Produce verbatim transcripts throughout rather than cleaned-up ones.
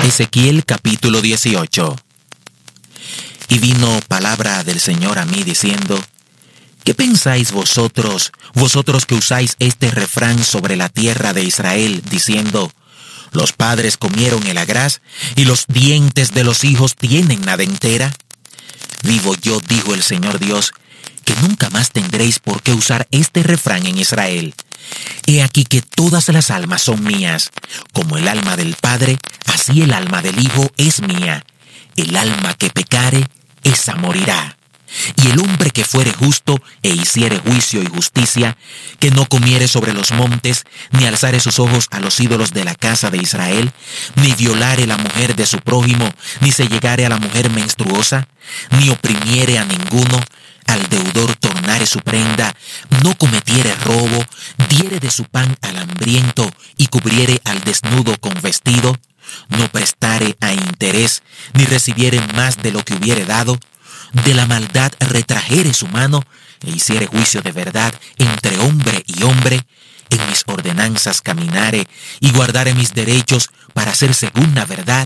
Ezequiel capítulo dieciocho. Y vino palabra del Señor a mí diciendo: ¿Qué pensáis vosotros, vosotros que usáis este refrán sobre la tierra de Israel, diciendo: los padres comieron el agraz, y los dientes de los hijos tienen la dentera? Vivo yo, dijo el Señor Dios, que nunca más tendréis por qué usar este refrán en Israel. He aquí que todas las almas son mías. Como el alma del Padre, así el alma del Hijo es mía. El alma que pecare, esa morirá. Y el hombre que fuere justo e hiciere juicio y justicia, que no comiere sobre los montes, ni alzare sus ojos a los ídolos de la casa de Israel, ni violare la mujer de su prójimo, ni se llegare a la mujer menstruosa, ni oprimiere a ninguno, al deudor tornare su prenda, no cometiere robo, diere de su pan al hambriento y cubriere al desnudo con vestido, no prestare a interés, ni recibiere más de lo que hubiere dado, de la maldad retrajere su mano, e hiciere juicio de verdad entre hombre y hombre, en mis ordenanzas caminare, y guardare mis derechos para hacer según la verdad,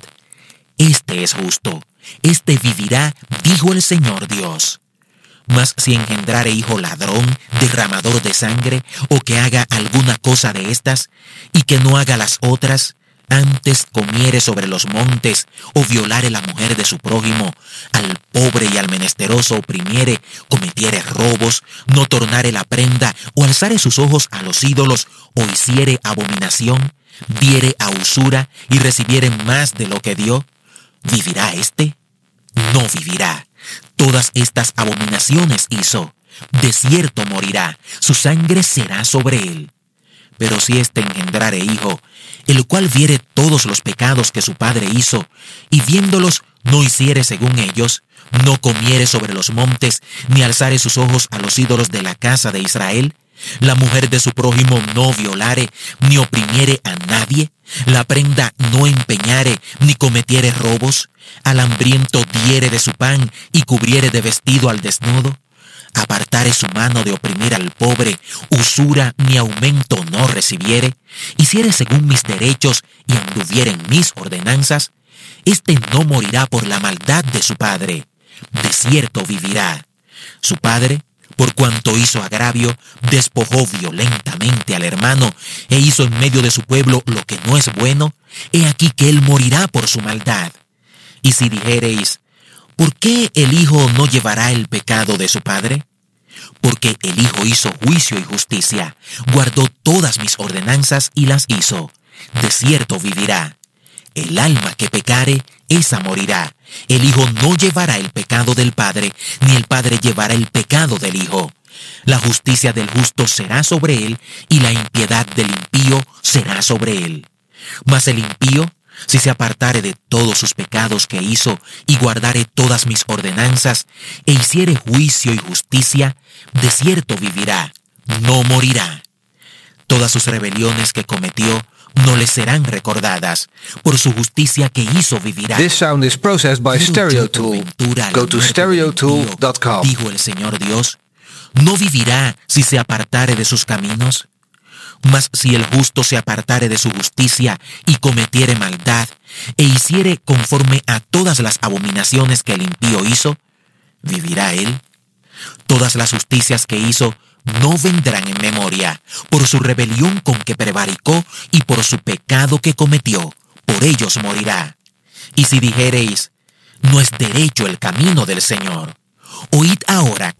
este es justo, este vivirá, dijo el Señor Dios. Mas si engendrare hijo ladrón, derramador de sangre, o que haga alguna cosa de estas, y que no haga las otras, antes comiere sobre los montes, o violare la mujer de su prójimo, al pobre y al menesteroso oprimiere, cometiere robos, no tornare la prenda, o alzare sus ojos a los ídolos, o hiciere abominación, diere a usura, y recibiere más de lo que dio, ¿vivirá éste? No vivirá. Todas estas abominaciones hizo. De cierto morirá, su sangre será sobre él. Pero si éste engendrare hijo, el cual viere todos los pecados que su padre hizo, y viéndolos no hiciere según ellos, no comiere sobre los montes, ni alzare sus ojos a los ídolos de la casa de Israel, la mujer de su prójimo no violare, ni oprimiere a nadie, la prenda no empeñare, ni cometiere robos, al hambriento diere de su pan, y cubriere de vestido al desnudo, apartare su mano de oprimir al pobre, usura ni aumento no recibiere, hiciere según mis derechos y anduviere en mis ordenanzas, éste no morirá por la maldad de su padre, de cierto vivirá. Su padre, por cuanto hizo agravio, despojó violentamente al hermano, e hizo en medio de su pueblo lo que no es bueno, he aquí que él morirá por su maldad. Y si dijereis: ¿por qué el hijo no llevará el pecado de su padre? Porque el hijo hizo juicio y justicia, guardó todas mis ordenanzas y las hizo. De cierto vivirá. El alma que pecare, esa morirá. El hijo no llevará el pecado del padre, ni el padre llevará el pecado del hijo. La justicia del justo será sobre él, y la impiedad del impío será sobre él. Mas el impío, si se apartare de todos sus pecados que hizo, y guardare todas mis ordenanzas, e hiciere juicio y justicia, de cierto vivirá, no morirá. Todas sus rebeliones que cometió no le serán recordadas, por su justicia que hizo vivirá. This sound is processed by StereoTool. Go to stereo tool dot com. Dijo el Señor Dios, ¿no vivirá si se apartare de sus caminos? Mas si el justo se apartare de su justicia y cometiere maldad, e hiciere conforme a todas las abominaciones que el impío hizo, ¿vivirá él? Todas las justicias que hizo no vendrán en memoria, por su rebelión con que prevaricó y por su pecado que cometió, por ellos morirá. Y si dijereis: no es derecho el camino del Señor, oíd ahora